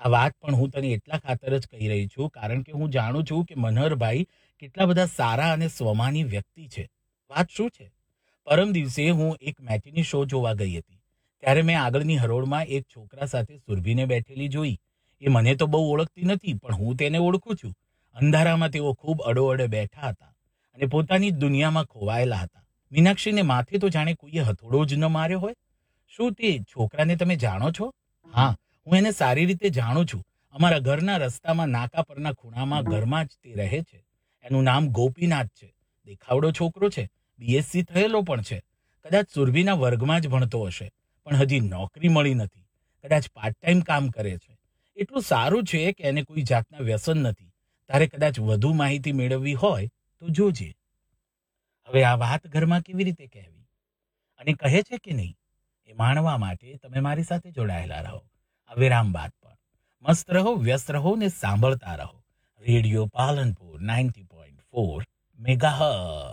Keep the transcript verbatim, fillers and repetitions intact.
આ વાત પણ હું તને એટલા ખાતર જ કહી રહી છું કારણ કે હું જાણું છું કે મનહરભાઈ કેટલા બધા સારા અને સ્વમાની વ્યક્તિ છે. વાત શું છે? પરમ દિવસે હું એક મેટિની શો જોવા ગઈ હતી. ત્યારે મેં આગળની હરોળમાં એક છોકરા સાથે સુરભીને બેઠેલી જોઈ. એ મને તો બહુ ઓળખતી નથી, પણ હું તેને ઓળખું છું. અંધારામાં તેઓ ખૂબ અડોઅડે બેઠા હતા અને પોતાની જ દુનિયામાં ખોવાયેલા હતા. મીનાક્ષીને માથે તો જાણે કોઈએ હથોડો જ ન માર્યો હોય. શું તે છોકરાને તમે જાણો છો? હા, હું એને સારી રીતે જાણું છું. અમારા ઘરના રસ્તામાં નાકા પરના ખૂણામાં ઘરમાં જ તે રહે છે. એનું નામ ગોપીનાથ છે. દેખાવડો છોકરો છે. બીએસસી થયેલો પણ છે. કદાચ સુરભીના વર્ગમાં જ ભણતો હશે, પણ હજી નોકરી મળી નથી. કદાચ પાર્ટ ટાઈમ કામ કરે છે. એટલું સારું છે કે એને કોઈ જાતના વ્યસન નથી. તારે કદાચ વધુ માહિતી મેળવવી હોય તો જોજે. હવે આ વાત ઘરમાં કેવી રીતે કહેવી અને કહે છે કે નહીં, એ માણવા માટે તમે મારી સાથે જોડાયેલા રહો. આ વિરામ બાદ પણ મસ્ત રહો, વ્યસ્ત રહો ને સાંભળતા રહો radio Palanpur ninety point four megahertz.